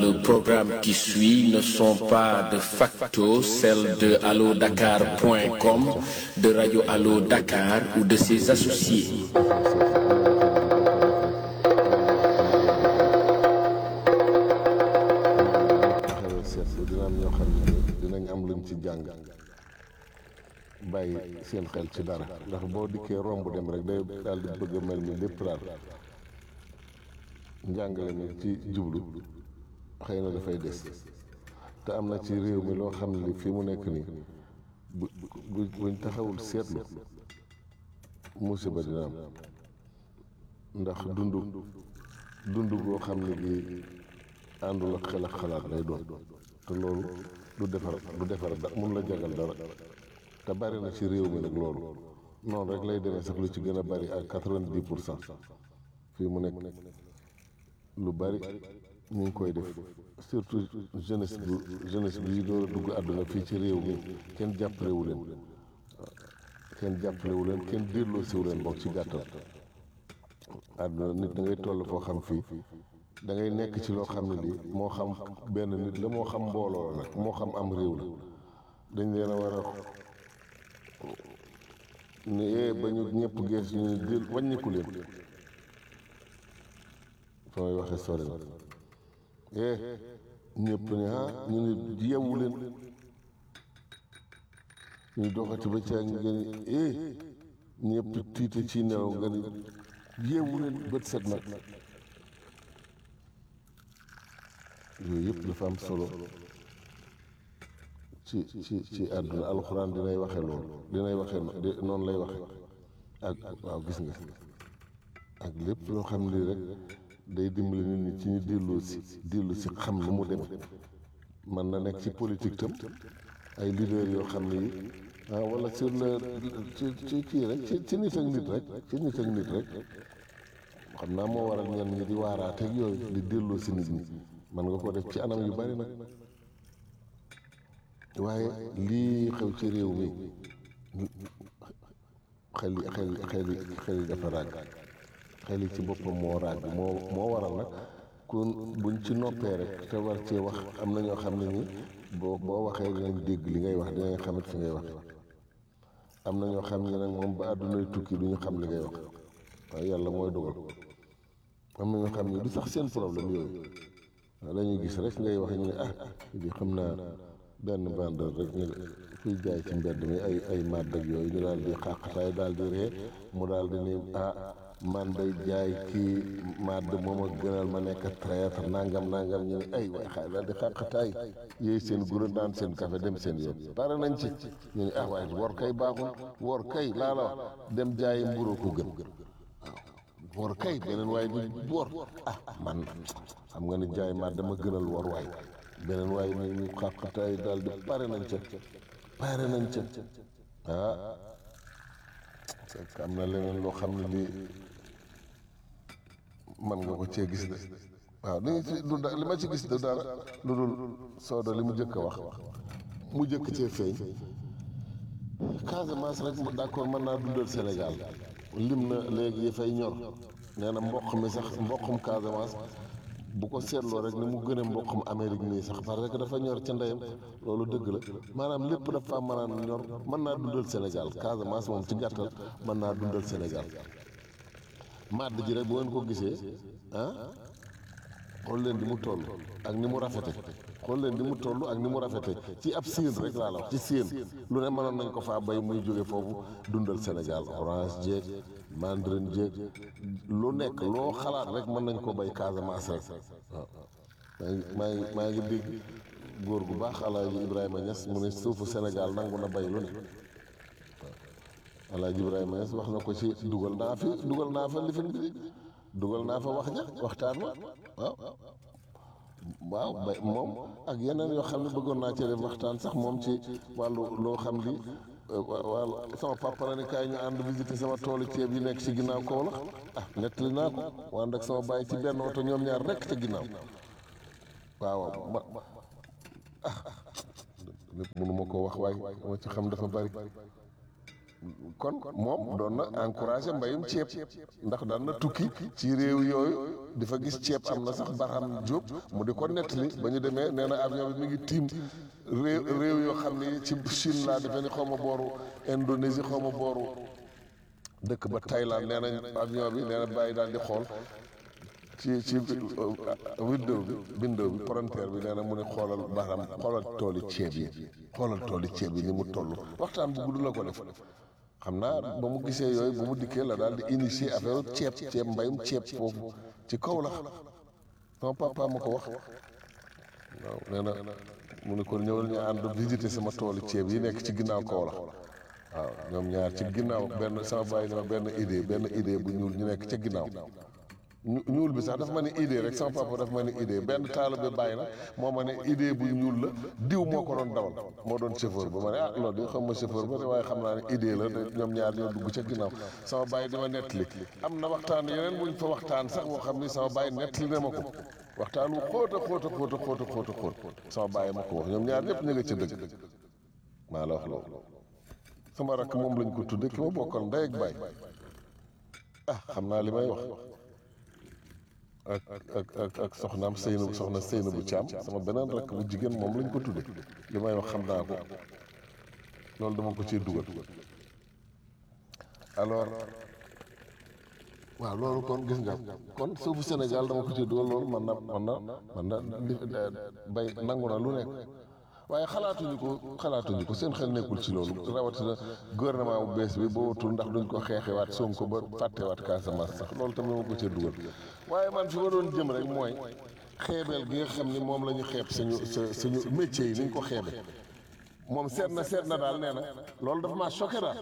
le programme qui suit ne sont pas de facto celles de allodakar.com, de Radio Allo Dakar ou de ses associés. dina am ñoo xam ne dinañ am luñ ci jàng bàyyi seen xel ci dara ndax boo dikkee romb dem rek day daal di bëgg a mel ni lépp daal njàngale mi ci jublu xëy na dafay des te am na ci réew mi loo xam ne li fi mu nekk nii buñ taxawul seetlu musiba dina am ndax dund goo xam ne gi àndul ak xel ak xalaat lay doon te loolu du defar da mun la jagal dara te bari na ci réew mi nag loolu noonu rek lay demee sax lu ci gën a bari ak 90% fii mu nekk lu bari ñu ngi koy def surtout jeunesse bi door a dugg àdduna fii ci réew mi kenn jàppalewu leen kenn delloosiwu leen bokk ci gàttal àdduna nit da ngay toll foo xam fii da ngay nekk ci loo xam ne lii moo xam benn nit la moo xam mbooloo la nag moo xam am réew la dañ leen a war a ne ba ñu ñëpp gees ñu jël wàññiku leen fa may waxee sori na ñëpp ne ñu ne yeewu leen ñu doxati ba caa nga ni ñëpp tiite ci nelaw nga ni yeewu leen bët set nag yooyu yëpp dafa am solo ci àdduna alxuraan dinay waxe loolu dinay waxe noonu lay waxe ak waaw gis nga ak lépp loo xam ne rek day dimbali nit ñi ci ñu dellu si xam nu mu demee mën na nekk ci politique tam ay leader yoo xam ne yi wala sur le ci kii rek ci nit ak nit rek xam naa moo waral ñenn ñi di waaraateeg yooyu di delloo si nit ñi mën nga ko def ci anam yu bari nag waaye lii xew ci réew mi xel yi dafa ràgg xel yi ci boppam moo ràgg moo waral nag kon buñ ci noppee rek te war cee wax am na ñoo xam ne ni boo waxee dinañ dégg li ngay wax dinañ xamit fi ngay wax am na ñoo xam ne nag moom ba àddunay tukki du ñu xam li ngay wax waaye yàlla mooy dogal am na ñoo xam ne du sax seen problème yooyu la ñuy gis rek ngay wax ñu ne bi xam naa benn bandeur rek ñu kuy jaay ci mbedd mi ay màdd ak yooyu ñu daal di xàqataay daal di ree mu daal di ni man day jaay kii màdd moom ak gënal ma nekk traître nangam ñu ne ay waay xaay daal di xàqataay yooyu seen guro naan seen café dem seen yoon pare nañ ci ñu ne waaye wor kay baaxul wor kay laa la wax dem jaayi mburu ko gën wor kay beneen waaye di wor man xam nga ni jaay ma dama gënal wor waay beneen waaye ni ñu xàqataay daal di pare nañ ca am na leneen loo xam ne lii man nga ko cee gis de waaw li ma ci gis de dara lu dul soodo li mu jëkk a wax mu jëkk cee feeñ Casamance rek d'accord mën naa dundal Sénégal lim na léegi yi fay ñor nee na mboq mi sax mboqum Casamance bu ko seetloo rek ni mu gën a mboqum Amérique nii sax parce que dafa ñor ca ndeyam loolu dëgg la maanaam lépp dafa mën a ñor mën naa dundal Sénégal Casamance moom ci gàttal mën naa dundal Sénégal màdd ji rek bu ngeen ko gisee xool leen di mu toll ak ni mu rafete ci ab siin rek laa la wax ci siin lu ne mënoon nañ ko faa bay muy jóge foofu dundal Sénégal orange jeeg mandarine jeeg lu nekk loo xalaat rek mën nañ ko bay Casamance rek waaw maa ngi dégg góor gu baax Alaaji Ibrahima Niass mu ne suufu Sénégal nangu na bay lu ne waaw Alaaji Ibrahima Niass wax na ko ci dugal naa fa lifin bi dugal naa fa waxtaan waaw bay moom ak yeneen yoo xam ne bëggoon naa cee def waxtaan sax moom ci wàllu loo xam li wàllu sama papa la ne kaay ñu ànd visiter sama toolu ceeb yi nekk ci ginnaaw Kaolack nettali naa ko ànd ak sama bàyyi ci benn oto ñoom ñaar rekk ca ginnaaw waaw lépp mënu ma ko wax waaye ma ci xam dafa bari kon moom doon na encouragé mbayum ceeb ndax daan na tukki ci réew yooyu di fa gis ceeb am na sax Barham Diop mu di ko nettali ba ñu demee nee na avion bi mi ngi tiim réew yoo xam ni ci Chine laa defe ni xaw ma booru Indonésie xaw ma booru dëkk ba Thaïlande nee nañ avion bi nee na bàyyi daal di xool ci window bi palanteer bi nee na mu ne xoolal Barham xoolal tooli ceeb yi ni mu toll waxtaan bu gudd la ko def xam naa ba mu gisee yooyu ba mu dikkee la daal di initier affaire ceeb mbayum ceeb foofu ci kaw la sama papa ma ko wax waaw nee na mu ne kon ñëwal ñu ànd visiter sama tooli ceeb yi nekk ci ginnaaw kaw la waaw ñoom ñaar ci ginnaaw benn sama bàyyi na benn idée bu ñuul ñu nekk ca ginnaaw ñuul bi sax dafa ma ne idée rek sama papa dafa ma ne idée benn taalibe bàyyi na moo ma ne idée bu ñuul la diw moo ko doon dawal moo doon chauffeur ba ma ne loolu di xam ma chauffeur ba waaye xam naa ne idée la te ñoom ñaar ñoo dugg ca ginnaaw sama bàyyi di ma nettali am na waxtaan yeneen buñ fa waxtaan sax boo xam ni sama bàyyi nettali na ma ko waxtaan wu xóot sama bàyyi ma ko wax ñoom ñaar ñëpp ñu nga ca dëgg maa la wax loolu sama rakk moom lañ ko tudde ki ma bokkal ndey ak baay xam naa li may wax ak soxnaam soxna Seynabou Thiam sama beneen rakk bu jigéen moom lañ ko tudde li may wax xam naa ko loolu dama ko ciy dugal alors waaw loolu kon gis nga kon suufu Sénégal dama ko ciy dugal loolu man na bay nangu na lu nekk waaye xalaatuñu ko seen xel nekkul ci loolu rawatina gouvernement bu bees bi boo wutul ndax duñ ko xeexewaat Sonko ba fàttewaat Casamance sax loolu tamit dama ko cee dugal waaye man fi ma doon jëm rek mooy xeebeel gi nga xam ni moom la ñu xeeb suñu métier yi ni ñu ko xeebe moom seet na daal nee na loolu dafa maa choqué daal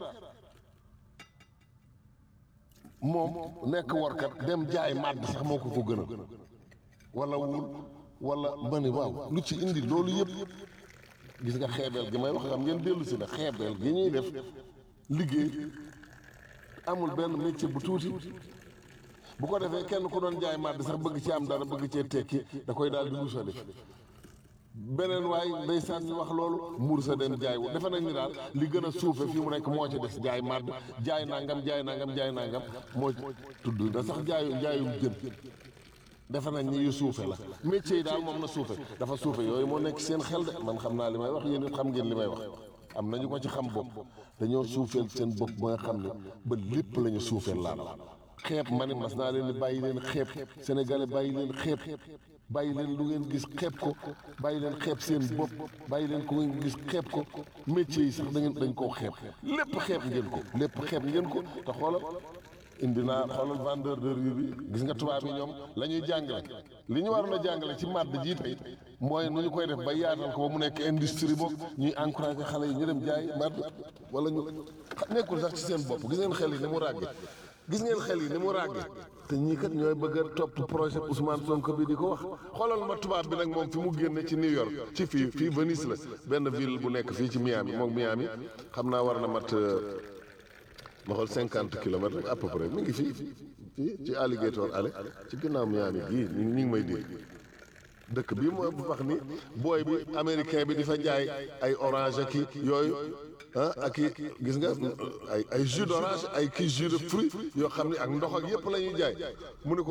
moom nekk warkat dem jaay màdd sax moo ko gënal wala wul wala ma ne waaw lu ci indi loolu yëpp gis nga xeebeel gi may wax xam ngeen dellu si ne xeebeel gi ñuy def liggéey amul benn métier bu tuuti bu ko defee kenn ku doon jaay màdd sax bëgg ci am dara bëgg cee tekki da koy daal di lusa def beneen waay ndeysaan ñu wax loolu mur sa dem jaay wu defe nañ ni daal li gën a suufe fii mu nekk moo ci des jaay màdd jaay nangam moo tudd da sax jaayum jën defe nañ ni yu suufe la métier yi daal moom na suufe dafa suufe yooyu moo nekk seen xel de man xam naa li may wax yéen it xam ngeen li may wax am nañu ko ci xam bopp dañoo suufeel seen bopp ba nga xam ne ba lépp la ñu suufeel laa xeeb ma ne mas naa leen ni bàyyi leen xeeb sénégalais bàyyi leen xeeb bàyyi leen lu ngeen gis xeeb ko bàyyi leen xeeb seen bopp bàyyi leen ko ngeen gis xeeb ko métier yi sax dañ koo xeeb lépp xeeb ngeen ko te xoolal indi naa xoolal vendeur de rue bi gis nga tubaab yi ñoom la ñuy jàngale li ñu waroon a jàngale ci màdd ji tey mooy nu ñu koy def ba yaatal ko ba mu nekk industrie boog ñuy encouragé xale yi ñu dem jaay màdd wala ñu nekkul sax ci seen bopp gis ngeen xel yi ni mu ràgge te ñii kat ñooy bëgg a topp projet Ousmane Sonko bi di ko wax xoolal ma tubaab bi nag moom fi mu génne ci New York ci fii Venice la benn ville bu nekk fii ci Miami moom Miami xam naa war na mat ma xool 50 kilomètres rek à peu près mi ngi fii ci Alligator Alley ci ginnaaw Miami gii ñu ngi may dégg dëkk bii moo wax ni booy bi américain bi di fa jaay ay orange ak yooyu ak i gis nga ay jus d'orange ay kii jus de fruit yoo xam ne ak ndox ak yëpp la ñuy jaay mu ne ko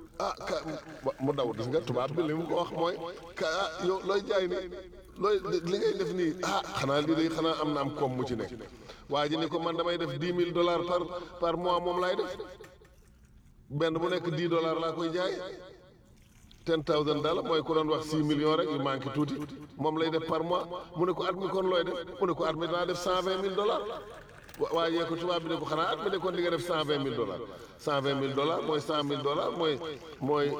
mu daw gis nga tubaab bi li mu ko wax mooy yow looy jaay ni li ngay def nii xanaa lii day xanaa am na am koom mu ci nekk waa ji ni ko man damay def $10,000 par mois moom laay def benn bu nekk $10 laa koy jaay $10,000 mooy ku doon wax 6 millions rek yu manqué tuuti moom lay def par mois mu ne ko at mi kon looy def mu ne ko at mi daa def $120,000 waaye yee ko tubaab bi ne ko xanaa at mi ne kon di nga def $120,000 $120,000 mooy $100,000 mooy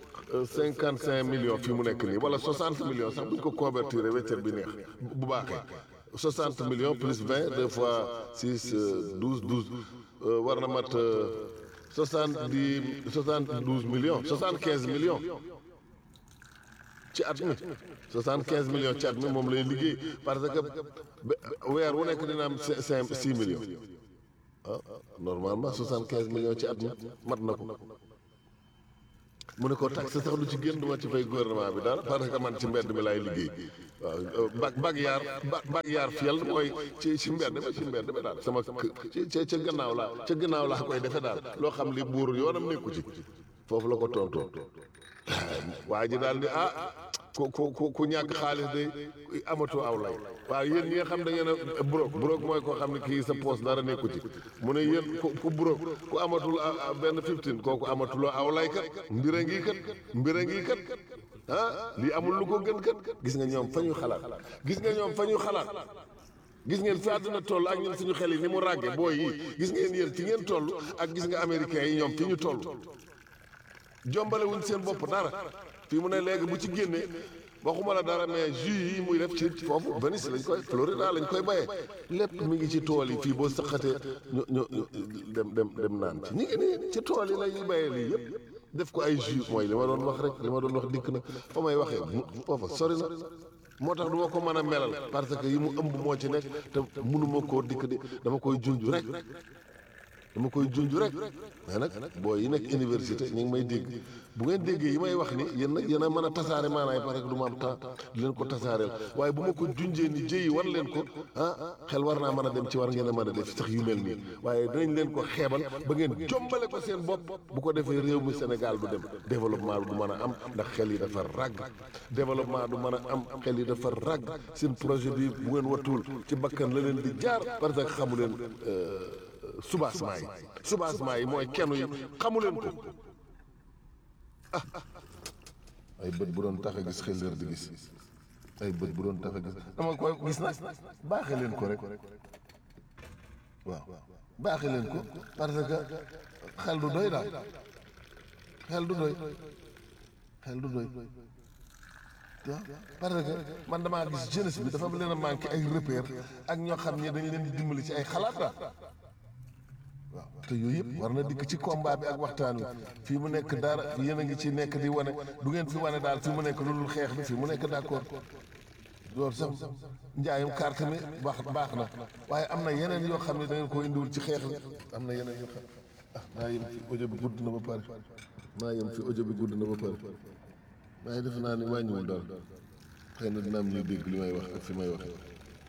55 millions fii mu nekk nii wala 60 millions sax buñ ko convertir weccet bi neex bu baaxee 60 millions plus 20 2 fois 6 12 war na mat 72 millions 75 millions ci at mi 75 millions ci at mi moom lay liggéey parce que weer wu nekk dina am 6 millions normalement 75 millions ci at mi mat na ko mu ne ko taxe sax lu ci génn duma ci fay gouvernement bi dara parce que man ci mbedd mi laay liggéey waaw bag yaar fiyal mooy ci mbedd mi daal sama ca gannaaw laa koy defe daal loo xam li buur yoonam nekku ci foofu la ko tontoo waa ji daal ni ku ñàkk xaalis de amatoo aw lay waaw yéen ñi nga xam da ngeen a broke mooy koo xam ne kii sa poos dara nekku ci mu ne yéen ku broke ku amatul benn 15 kooku amatuloo aw lay kat mbira ngi kat lii amul lu ko gën kat gis nga ñoom fa ñuy xalaat gis ngeen fi àdduna toll ak ñun suñu xel yi ni mu ràgge booy yi gis ngeen yéen fi ngeen toll ak gis nga américains yi ñoom fi ñu toll jombale wuñ seen bopp dara fii mu ne léegi bu ci génnee waxuma la dara mais jus yi muy def ci foofu Venice lañ koy Florida lañ koy bayee lépp mi ngi ci tool yi fii boo sëqatee ñu dem naan ci ñi ngi nii ci tool yi la ñuy bayee lii yëpp def ko ay jus mooy li ma doon wax rek li ma doon wax dikk na fa may waxee foofa sori na moo tax du ma ko mën a melal parce que yi mu ëmb moo ci nekk te mënuma koo dikk di dama koy junj rek mais nag boo yi nekk université ñu ngi may dégg bu ngeen déggee yi may wax ni yéen nag yéen a mën a tasaare maanaay parce que du ma am temps di leen ko tasaareel waaye bu ma ko junjee ni jëyi war leen ko xel war naa mën a dem ci war ngeen a mën a def sax yu mel nii waaye dinañ leen ko xeebal ba ngeen jombale ko seen bopp bu ko defee réew mi Sénégal du dem développement du mën a am ndax xel yi dafa ràgg développement du mën a am xel yi dafa ràgg seen projet bi bu ngeen wattuwul ci bakkan la leen di jaar parce que xamu leen soubassement yi mooy kenn yi xamu leen ko ay bët bu doon tax a gis xel di gis ay bët bu doon tax a gis dama koy gis nag baaxee leen ko rek waaw baaxee leen ko parce que xel du doy daal xel du doy waaw parce que man damaa gis jeunesse bi dafa leen a manqué ay repère ak ñoo xam ne dañ leen di dimbali ci ay xalaat daal waaw te yooyu yëpp war na dikk ci combat bi ak waxtaan wi fii mu nekk dara yéen a ngi ci nekk di wane du ngeen fi wane daal fii mu nekk loolu xeex bi fii mu nekk d'accord loolu sax njaayum carte mi baax na waaye am na yeneen yoo xam ne da ngeen koo indiwul ci xeex bi am na yeneen yoo xam maa yem fi audio bi gudd na ba pare waaye defe naa ni wàññiwul daal xëy na dina am ñuy dégg li may wax ak fi may waxee.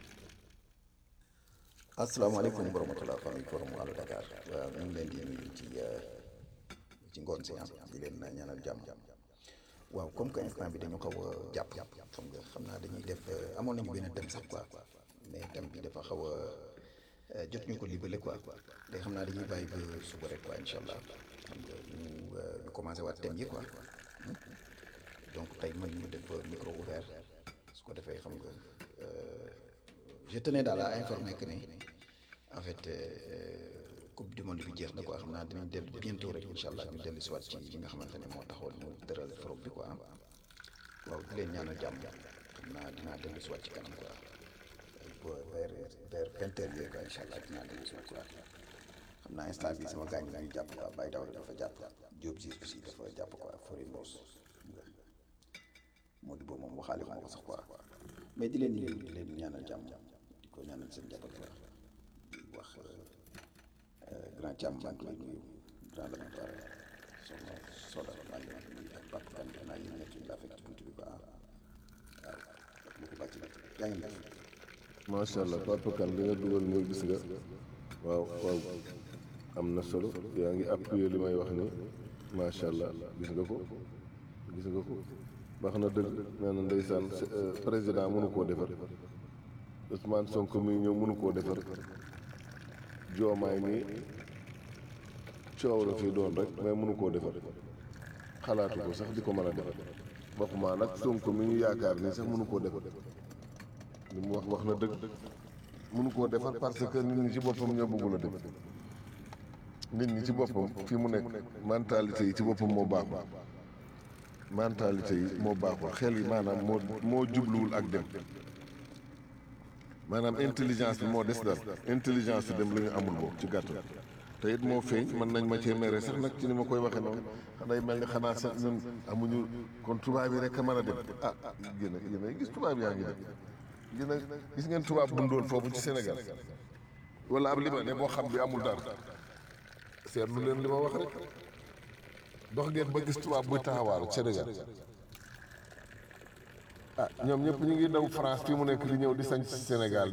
asalaamaaleykum wa rahmatulah famille forum Allo Dakar ñu ngi leen di nuyu ci ngoon si di leen ñaanal jàmm waaw comme que instant bi dañu xaw a jàpp xam nga xam naa dañuy def amoon nañu benn thème sax quoi mais thème bi dafa xaw a jot ñu ko libellé quoi day xam naa dañuy bàyyi ba suba rek quoi incha allah xam nga ñu commencé waat thème yi quoi donc tey man ñu def micro ouvert su ko defee xam nga je tenais daal à informer que ni en fait coupe du monde bi jeex na quoi xam naa dinañ dellu bientôt rek incha allah ñu dellu si waat ci li nga xamante ne moo taxoon mu tëral forum bi quoi waaw di leen ñaanal jàmm xam naa dinaa dellu si waat ci kanam quoi vers 20 heures yooyu quoi incha allah dinaa dellu si waat quoi xam naa instant bi sama gaañ la ñuy jàpp quoi Baye Daw dafa jàpp Diop si aussi dafa jàpp quoi Fori Mbos moo di boobu moom waxaale moo ko sax quoi mais di leen nuyu di leen ñaanal jàmm di ko ñaanal seen njaboot quoi di wax grand Thiam maa ngi lay nuyu grand Lamine soxna Soda maa ngi lay nuyu ak Papa Kane danaa yéen ñett ñu laa fekk ci buntu bi quoi waaw ak bu ko bàcc nag yaa ngi def. macha allah Papa Kane li nga dugal mooy gis nga waaw am na solo yaa ngi appuyé li may wax ni macha allah gis nga ko wax na dëgg nee na ndeysaan président mënu koo defar Ousmane Sonko mi ñëw mënu koo defar Diomaye mi coow la fi doon rek mais mënu koo defar xalaatu ko sax di ko mën a defar waxuma nag Sonko mi ñu yaakaar nii sax mënu koo defar li mu wax na dëgg mënu koo defar parce que nit ñi ci boppam ñoo bëggul a dem nit ñi ci boppam fi mu nekk mentalité yi ci boppam moo baaxul mentalité yi moo baaxul xel yi maanaam moo jubluwul ak dem maanaam intelligence bi moo des daal intelligence bi dem la ñu amul boobu ci gàttal te it moo feeñ mën nañ ma cee mere sax nag ci ni ma koy waxee noonu day mel ni xanaa sax ñun amuñu kon tubaab yi rek a mën a dem yéen a gis tubaab yaa ngi dem gis ngeen tubaab bu ndóol foofu ci Sénégal wala ab libanais boo xam bi amul dara seetlu leen li ma wax rek dox ngeen ba gis tubaab buy taxawaaru Sénégal ah ñoom ñëpp ñu ngi daw France fii mu nekk di ñëw di sañ ci Sénégal